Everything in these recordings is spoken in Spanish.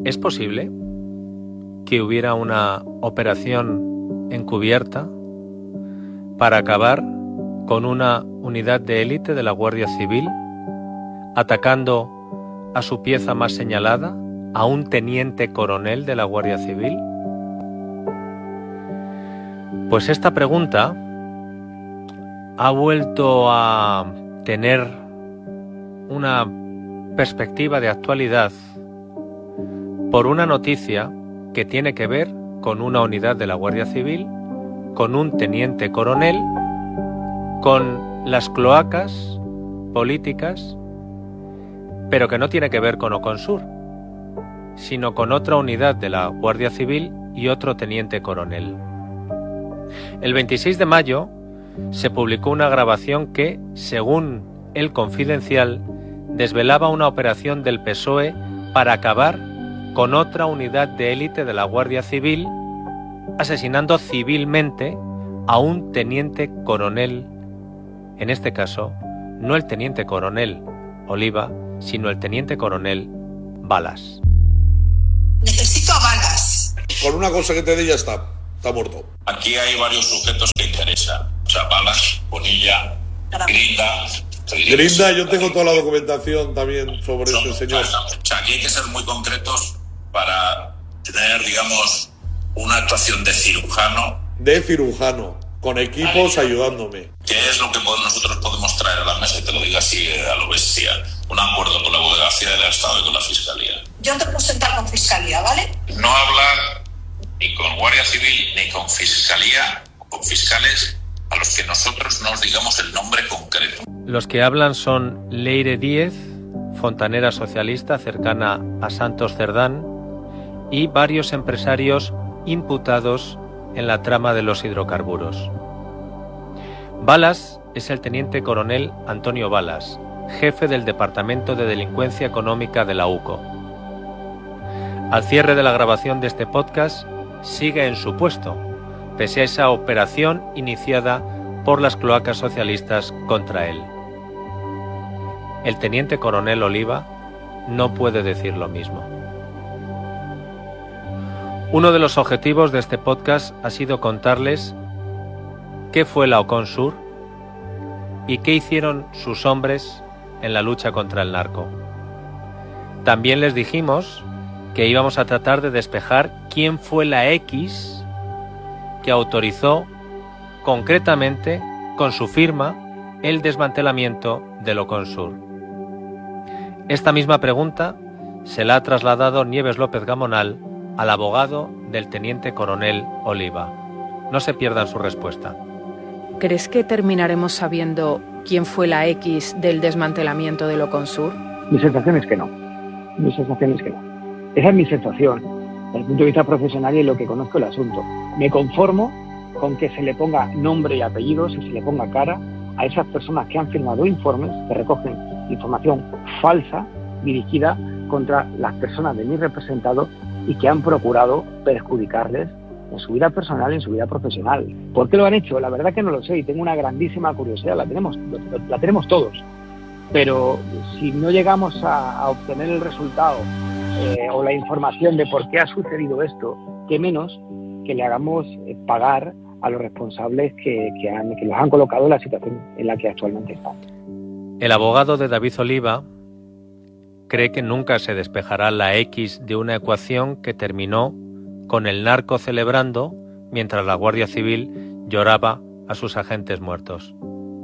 ¿Es posible que hubiera una operación encubierta para acabar con una unidad de élite de la Guardia Civil, atacando a su pieza más señalada, a un teniente coronel de la Guardia Civil? Pues esta pregunta ha vuelto a tener una perspectiva de actualidad por una noticia que tiene que ver con una unidad de la Guardia Civil, con un teniente coronel, con las cloacas políticas, pero que no tiene que ver con Oconsur, sino con otra unidad de la Guardia Civil y otro teniente coronel. El 26 de mayo se publicó una grabación que, según El Confidencial, desvelaba una operación del PSOE para acabar con otra unidad de élite de la Guardia Civil, asesinando civilmente a un teniente coronel, en este caso, no el teniente coronel Oliva, sino el teniente coronel Balas. Necesito a Balas. Con una cosa que te dé ya está muerto. Aquí hay varios sujetos que interesan. O sea, Balas, Bonilla, Grinda. Grinda, yo tengo toda la documentación también sobre ese señor. O sea, aquí hay que ser muy concretos para tener, digamos, una actuación de cirujano. De cirujano, con equipos ayudándome. ¿Qué es lo que nosotros podemos traer a la mesa? Y te lo digo así a lo bestia. Un acuerdo con la Abogacía del Estado y con la Fiscalía. Yo te puedo sentar con Fiscalía, ¿vale? No hablar ni con Guardia Civil ni con Fiscalía, con fiscales a los que nosotros no os digamos el nombre concreto. Los que hablan son Leire Díez, fontanera socialista cercana a Santos Cerdán, y varios empresarios imputados en la trama de los hidrocarburos. Balas es el teniente coronel Antonio Balas, jefe del Departamento de Delincuencia Económica de la UCO. Al cierre de la grabación de este podcast, sigue en su puesto, pese a esa operación iniciada por las cloacas socialistas contra él. El teniente coronel Oliva no puede decir lo mismo. Uno de los objetivos de este podcast ha sido contarles qué fue la Oconsur y qué hicieron sus hombres en la lucha contra el narco. También les dijimos que íbamos a tratar de despejar quién fue la X que autorizó concretamente, con su firma, el desmantelamiento del Oconsur. Esta misma pregunta se la ha trasladado Nieves López Gamonal al abogado del teniente coronel Oliva. No se pierdan su respuesta. ¿Crees que terminaremos sabiendo quién fue la X del desmantelamiento del Oconsur? Mi sensación es que no. Esa es mi sensación, desde el punto de vista profesional y en lo que conozco el asunto. Me conformo con que se le ponga nombre y apellidos y se le ponga cara a esas personas que han firmado informes que recogen información falsa dirigida contra las personas de mi representado y que han procurado perjudicarles en su vida personal y en su vida profesional. ¿Por qué lo han hecho? La verdad que no lo sé y tengo una grandísima curiosidad, la tenemos todos. Pero si no llegamos a obtener el resultado o la información de por qué ha sucedido esto, qué menos que le hagamos pagar a los responsables que los han colocado en la situación en la que actualmente están. El abogado de David Oliva cree que nunca se despejará la X de una ecuación que terminó con el narco celebrando mientras la Guardia Civil lloraba a sus agentes muertos.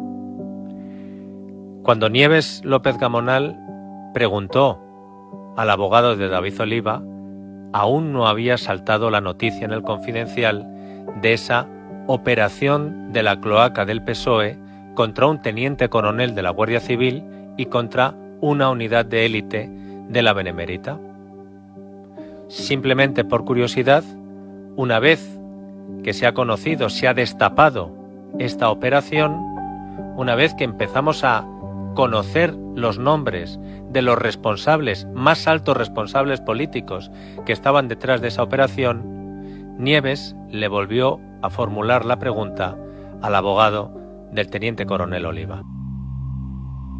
Cuando Nieves López Gamonal preguntó al abogado de David Oliva, aún no había saltado la noticia en El Confidencial de esa operación de la cloaca del PSOE contra un teniente coronel de la Guardia Civil y contra una unidad de élite de la Benemérita. Simplemente por curiosidad, una vez que se ha conocido, se ha destapado esta operación, una vez que empezamos a conocer los nombres de los responsables, más altos responsables políticos que estaban detrás de esa operación, Nieves le volvió a formular la pregunta al abogado del teniente coronel Oliva.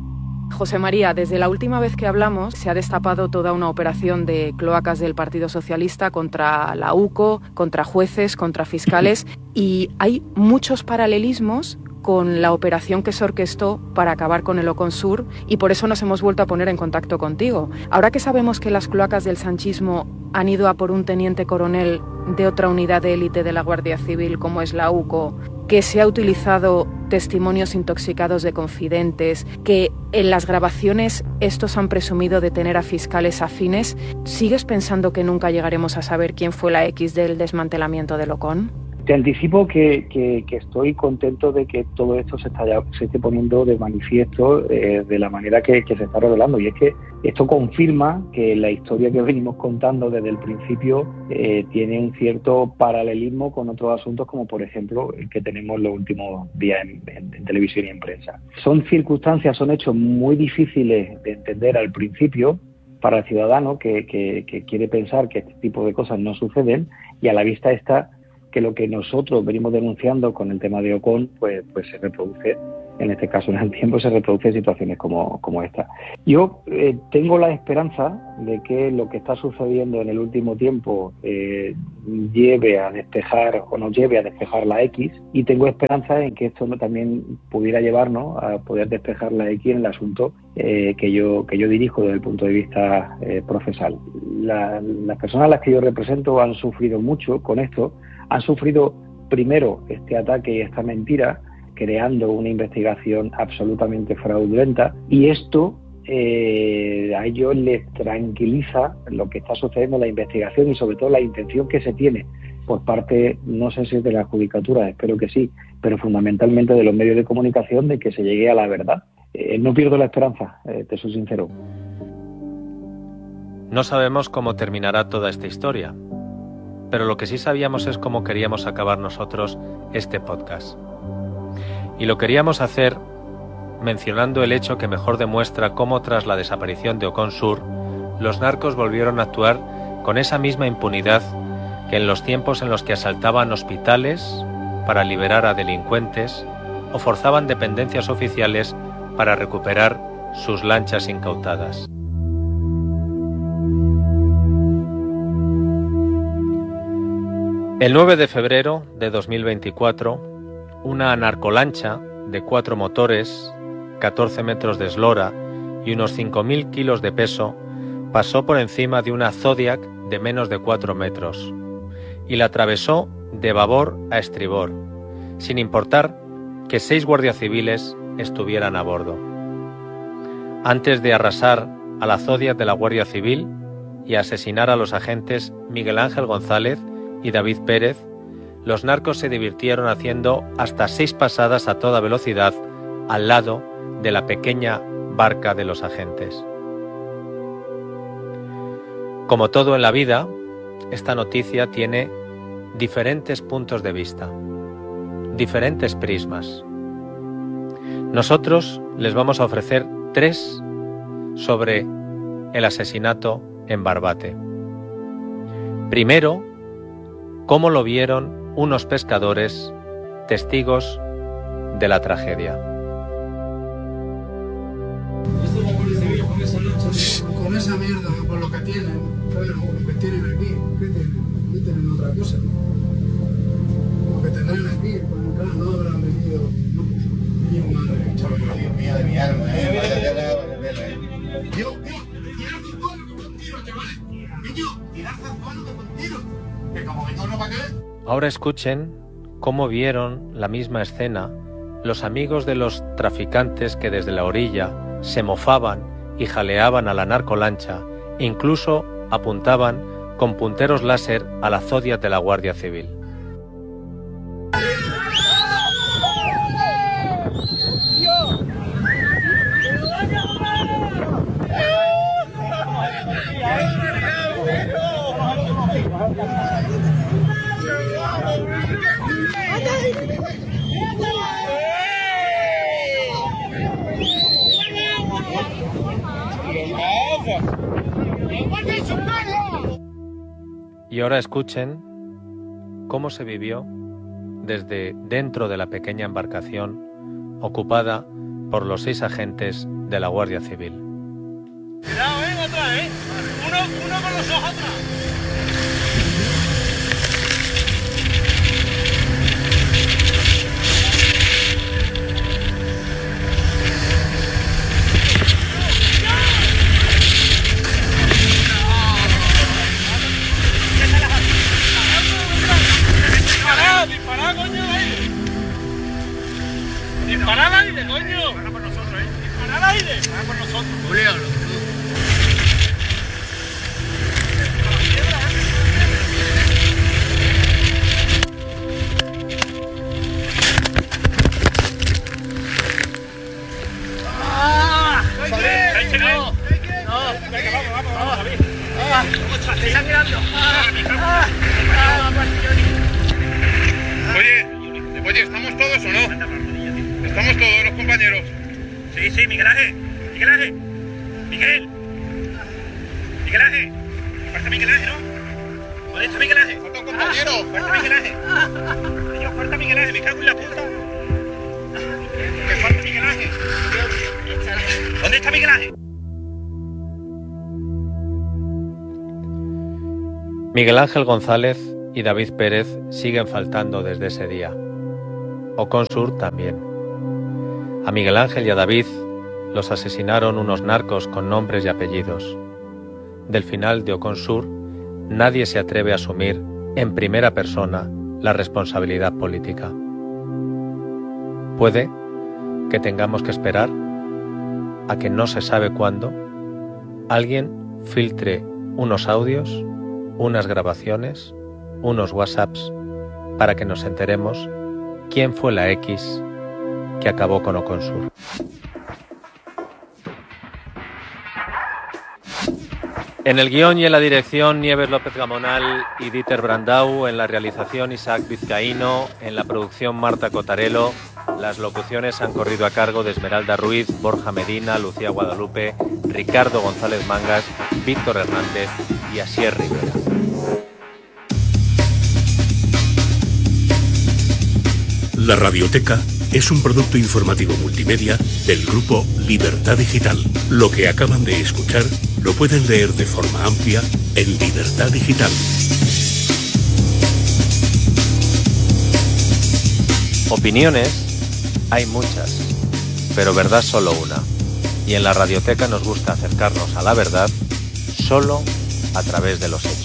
José María, desde la última vez que hablamos se ha destapado toda una operación de cloacas del Partido Socialista contra la UCO, contra jueces, contra fiscales, y hay muchos paralelismos con la operación que se orquestó para acabar con el Oconsur, y por eso nos hemos vuelto a poner en contacto contigo. Ahora que sabemos que las cloacas del sanchismo han ido a por un teniente coronel de otra unidad de élite de la Guardia Civil como es la UCO, que se ha utilizado testimonios intoxicados de confidentes, que en las grabaciones estos han presumido de tener a fiscales afines, ¿sigues pensando que nunca llegaremos a saber quién fue la X del desmantelamiento del Ocon? Te anticipo que estoy contento de que todo esto se esté poniendo de manifiesto de la manera que se está revelando, y es que esto confirma que la historia que venimos contando desde el principio tiene un cierto paralelismo con otros asuntos, como por ejemplo el que tenemos los últimos días en televisión y en prensa. Son circunstancias, son hechos muy difíciles de entender al principio para el ciudadano que quiere pensar que este tipo de cosas no suceden, y a la vista está que lo que nosotros venimos denunciando con el tema de Ocon, pues se reproduce, en este caso en el tiempo se reproducen situaciones como esta. Yo tengo la esperanza de que lo que está sucediendo en el último tiempo lleve a despejar o nos lleve a despejar la X, y tengo esperanza en que esto también pudiera llevarnos a poder despejar la X en el asunto que yo dirijo desde el punto de vista procesal. Las personas a las que yo represento han sufrido mucho con esto. Han sufrido primero este ataque y esta mentira, creando una investigación absolutamente fraudulenta, y esto a ellos les tranquiliza lo que está sucediendo en la investigación y sobre todo la intención que se tiene por parte, no sé si de la judicatura, espero que sí, pero fundamentalmente de los medios de comunicación, de que se llegue a la verdad. No pierdo la esperanza, te soy sincero. No sabemos cómo terminará toda esta historia, pero lo que sí sabíamos es cómo queríamos acabar nosotros este podcast. Y lo queríamos hacer mencionando el hecho que mejor demuestra cómo tras la desaparición de Oconsur, los narcos volvieron a actuar con esa misma impunidad que en los tiempos en los que asaltaban hospitales para liberar a delincuentes o forzaban dependencias oficiales para recuperar sus lanchas incautadas. El 9 de febrero de 2024, una narcolancha de 4 motores, 14 metros de eslora y unos 5.000 kilos de peso pasó por encima de una Zodiac de menos de 4 metros y la atravesó de babor a estribor, sin importar que 6 guardias civiles estuvieran a bordo. Antes de arrasar a la Zodiac de la Guardia Civil y asesinar a los agentes Miguel Ángel González y David Pérez, los narcos se divirtieron haciendo hasta 6 pasadas a toda velocidad al lado de la pequeña barca de los agentes. Como todo en la vida, esta noticia tiene diferentes puntos de vista, diferentes prismas. Nosotros les vamos a ofrecer 3 sobre el asesinato en Barbate. Primero, cómo lo vieron unos pescadores, testigos de la tragedia. Con esa mierda, por lo que tienen, claro, lo que tienen aquí, ¿qué tienen otra cosa? Lo que tendrán aquí, pues claro, no habrán venido, no, mi madre, chaval, Dios mío de mi alma, Dios, tirad zazuano con tiro, chavales, niño, tirad zazuano con tiro, que como vengo no va a caer. Ahora escuchen cómo vieron la misma escena los amigos de los traficantes que desde la orilla se mofaban y jaleaban a la narcolancha, incluso apuntaban con punteros láser a la Zodiac de la Guardia Civil. Y ahora escuchen cómo se vivió desde dentro de la pequeña embarcación ocupada por los 6 agentes de la Guardia Civil. Cuidado, otra, uno con los ojos atrás. Disparad, coño, aire. Disparad al aire, coño. Disparad por nosotros, Disparad al aire. Disparad por nosotros. Julio. Vamos, David. ¡Estáis sangrando! Oye, ¿estamos todos o no? ¿Estamos todos los compañeros? Sí, Miguel Ángel. Miguel Ángel. Falta Miguel Ángel, ¿no? ¿Dónde está Miguel Ángel? Falta un compañero. Falta Miguel Ángel. Falta Miguel Ángel, me cago en la puta. Me falta Miguel Ángel. ¿Dónde está Miguel Ángel? Miguel Ángel González y David Pérez siguen faltando desde ese día. Oconsur también. A Miguel Ángel y a David los asesinaron unos narcos con nombres y apellidos. Del final de Oconsur, nadie se atreve a asumir en primera persona la responsabilidad política. Puede que tengamos que esperar a que no se sabe cuándo alguien filtre unos audios, unas grabaciones, unos WhatsApps, para que nos enteremos quién fue la X que acabó con Oconsur. En el guión y en la dirección, Nieves López Gamonal y Dieter Brandau. En la realización, Isaac Vizcaíno. En la producción, Marta Cotarelo. Las locuciones han corrido a cargo de Esmeralda Ruiz, Borja Medina, Lucía Guadalupe, Ricardo González Mangas, Víctor Hernández y Asier Rivera. La Radioteca es un producto informativo multimedia del grupo Libertad Digital. Lo que acaban de escuchar lo pueden leer de forma amplia en Libertad Digital. Opiniones hay muchas, pero verdad solo una. Y en la Radioteca nos gusta acercarnos a la verdad solo a través de los hechos.